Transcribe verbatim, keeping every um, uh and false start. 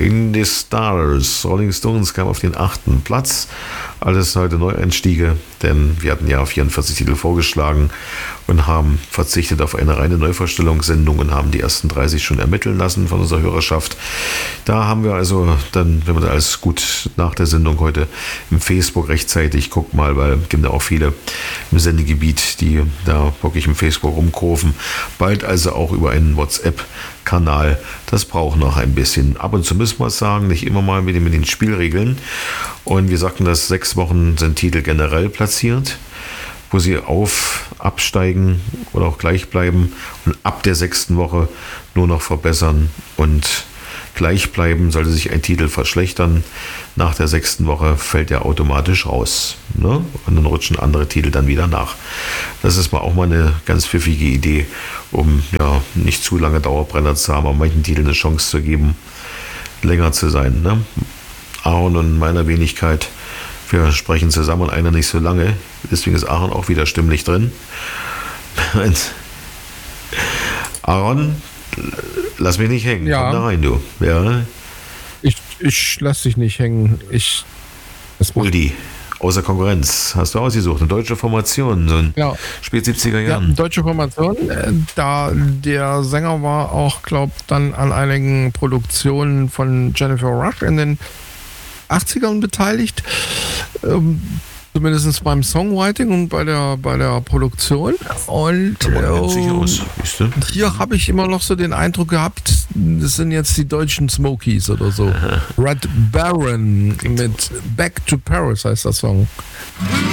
In the Stars. Rolling Stones kam auf den achten Platz. Alles heute Neueinstiege, denn wir hatten ja vierundvierzig Titel vorgeschlagen und haben verzichtet auf eine reine Neuvorstellungssendung und haben die ersten dreißig schon ermitteln lassen von unserer Hörerschaft. Da haben wir also dann, wenn wir da alles gut nach der Sendung heute im Facebook rechtzeitig, guck mal, weil es gibt ja auch viele im Sendegebiet, die da wirklich im Facebook rumkurven. Bald also auch über einen WhatsApp-Kanal. Das braucht noch ein bisschen. Ab und zu müssen wir es sagen, nicht immer mal mit den, mit den Spielregeln. Und wir sagten, dass sechs Wochen sind Titel generell platziert, wo sie auf, absteigen oder auch gleich bleiben und ab der sechsten Woche nur noch verbessern und gleich bleiben. Sollte sich ein Titel verschlechtern, nach der sechsten Woche fällt er automatisch raus. Ne? Und dann rutschen andere Titel dann wieder nach. Das ist mal auch mal eine ganz pfiffige Idee, um ja nicht zu lange Dauerbrenner zu haben, aber manchen Titeln eine Chance zu geben, länger zu sein. Ne? Aaron und meiner Wenigkeit, wir sprechen zusammen und einer nicht so lange. Deswegen ist Aaron auch wieder stimmlich drin. Und Aaron, lass mich nicht hängen. Ja. Komm da rein, du. Ja. Ich, ich lass dich nicht hängen. Ich. Uldi, außer Konkurrenz. Hast du ausgesucht. Eine deutsche Formation, so in Ja. spät siebziger Ja, Jahren. deutsche Formation. äh, Da der Sänger war auch, glaubt, dann an einigen Produktionen von Jennifer Rush in den achtzigern beteiligt. Ähm, zumindest beim Songwriting und bei der, bei der Produktion. Und Aber kennt sich ähm, aus, siehst du? hier habe ich immer noch so den Eindruck gehabt, das sind jetzt die deutschen Smokies oder so. Red Baron mit Back to Paris heißt der Song.